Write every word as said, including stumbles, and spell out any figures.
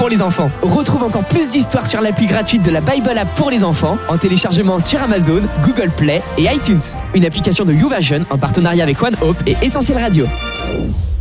pour les enfants. Retrouve encore plus d'histoires sur l'appli gratuite de la Bible App pour les enfants en téléchargement sur Amazon, Google Play et iTunes. Une application de YouVersion en partenariat avec One Hope et Essentiel Radio.